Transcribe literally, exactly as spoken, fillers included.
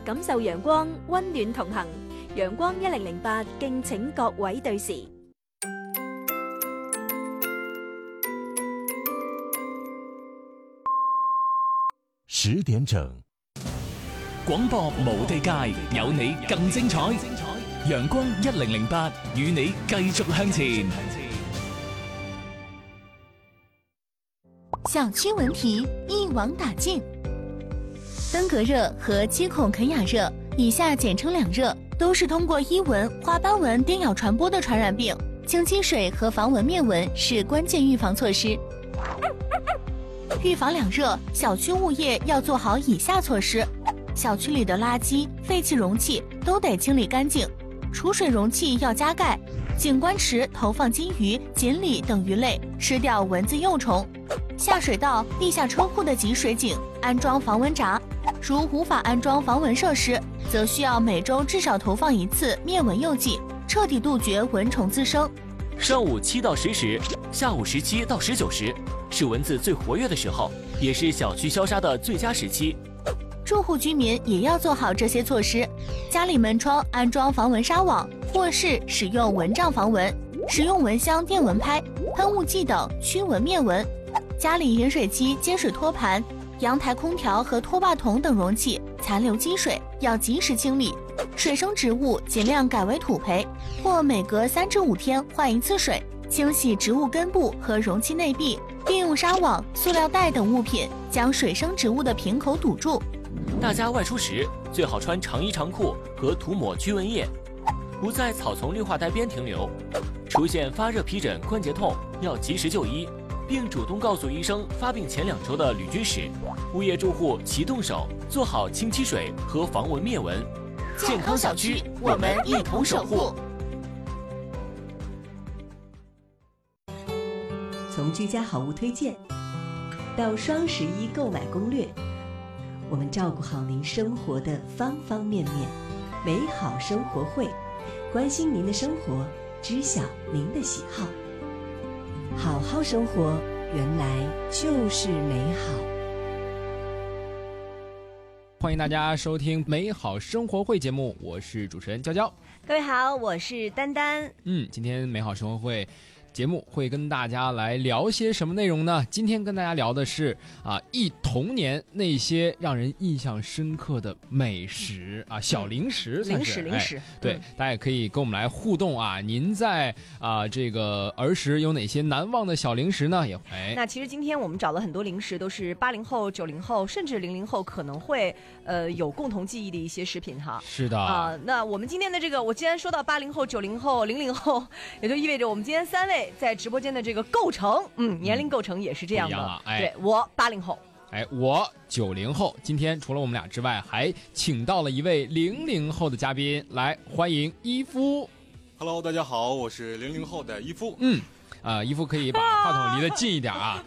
感受陽光，溫暖同行。陽光一零零八，敬請各位對時。 十點整，廣播無地界，有你更精彩。陽光一零零八，與你繼續向前。 小区文體一網打盡。登革熱和七孔肯雅熱，以下簡稱兩熱，都是通過伊蚊、花斑蚊叮咬傳播的傳染病。清積水和防蚊滅蚊是關鍵預防措施。預防兩熱，小區物業要做好以下措施：小區裡的垃圾、廢棄容器都得清理乾淨，儲水容器要加蓋，景觀池投放金魚、錦鯉等魚類，吃掉蚊子幼蟲。下水道、地下車庫的集水井安裝防蚊閘，如無法安裝防蚊設施，則需要每周至少投放一次滅蚊诱劑，徹底杜絕蚊蟲滋生。 上午七到十時，下午十七到十九時，是蚊子最活躍的時候，也是小區消殺的最佳時期。 住戶居民也要做好這些措施，家裡門窗安裝防蚊紗網，臥室使用蚊帳防蚊，使用蚊香電蚊拍、噴霧劑等驅蚊滅蚊。家裡飲水機、接水托盤、陽台空調和拖把桶等容器殘留積水要及時清理，水生植物盡量改為土培，或每隔三至五天換一次水，清洗植物根部和容器內壁，並用紗網、塑料袋等物品將水生植物的瓶口堵住。 大家外出時最好穿長衣長褲和塗抹驅蚊液，不在草叢綠化帶邊停留。出現發熱、皮疹、關節痛要及時就醫，並主動告訴醫生發病前兩周的旅居史。物業住戶齊動手，做好清積水和防蚊滅蚊。健康小區，我們一同守護。 從居家好物推薦到雙十一購買攻略，我們照顧好您生活的方方面面。美好生活會，關心您的生活，知曉您的喜好。好好生活，原來就是美好。 歡迎大家收聽美好生活會節目，我是主持人嬌嬌。 各位好，我是丹丹。 嗯，今天美好生活會節目會跟大家來聊些什麼內容呢？今天跟大家聊的是啊，憶童年那些讓人印象深刻的美食啊，小零食， 零食零食， 對，大家也可以跟我們來互動啊。您在啊這個兒時有哪些難忘的小零食呢？也哎， 那其實今天我們找了很多零食，都是八零後、九零後甚至零零後可能會呃有共同記憶的一些食品哈。 是的啊、呃，那我們今天的這個，我既然說到八零後、九零後、零零後，也就意味着我們今天三位在直播間的這個構成，嗯，年齡構成也是這樣的。 嗯啊哎、 對，我八零後， 哎，我九零後。今天除了我們倆之外，還請到了一位零零後的嘉賓，來歡迎伊夫。 Hello， 大家好，我是零零後的伊夫。 嗯。啊、呃，伊夫可以把話筒離得近一點啊！